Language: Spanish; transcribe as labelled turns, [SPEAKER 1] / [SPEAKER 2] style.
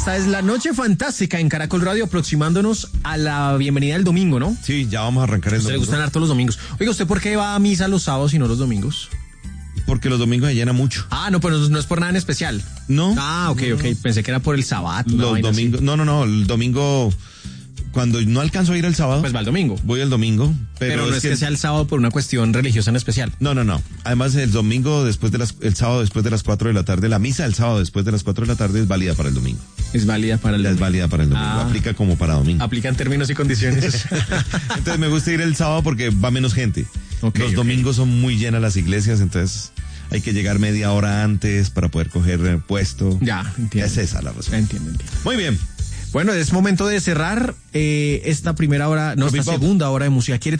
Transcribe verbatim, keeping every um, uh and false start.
[SPEAKER 1] esta es La Noche Fantástica en Caracol Radio, aproximándonos a la bienvenida del domingo, ¿no?
[SPEAKER 2] Sí, ya vamos a arrancar el
[SPEAKER 1] ¿A usted
[SPEAKER 2] domingo.
[SPEAKER 1] le gustan harto los domingos? Oiga, ¿usted por qué va a misa los sábados y no los domingos?
[SPEAKER 2] Porque los domingos se llena mucho.
[SPEAKER 1] Ah, no, pero no es por nada en especial.
[SPEAKER 2] ¿No?
[SPEAKER 1] Ah, ok, ok. Pensé que era por el sábado.
[SPEAKER 2] Los domingos, no, no, no, el domingo, cuando no alcanzo a ir el sábado.
[SPEAKER 1] Pues va el domingo.
[SPEAKER 2] Voy el domingo, pero,
[SPEAKER 1] Pero no es, es que, que sea el sábado por una cuestión religiosa en especial.
[SPEAKER 2] No, no, no. Además, el domingo después de las, el sábado después de las cuatro de la tarde, la misa del sábado después de las cuatro de la tarde es válida para el domingo.
[SPEAKER 1] Es válida para el
[SPEAKER 2] Ya
[SPEAKER 1] domingo.
[SPEAKER 2] es válida para el domingo.
[SPEAKER 1] Ah.
[SPEAKER 2] Aplica como para domingo.
[SPEAKER 1] Aplica en términos y condiciones.
[SPEAKER 2] Entonces me gusta ir el sábado porque va menos gente.
[SPEAKER 1] Okay,
[SPEAKER 2] Los
[SPEAKER 1] okay.
[SPEAKER 2] domingos son muy llenas las iglesias, entonces hay que llegar media hora antes para poder coger eh, puesto.
[SPEAKER 1] Ya, entiendo.
[SPEAKER 2] Es esa la razón.
[SPEAKER 1] Entiendo, entiendo.
[SPEAKER 2] Muy bien.
[SPEAKER 1] Bueno, es momento de cerrar eh, esta primera hora, no, esta segunda hora de música. ¿Quiere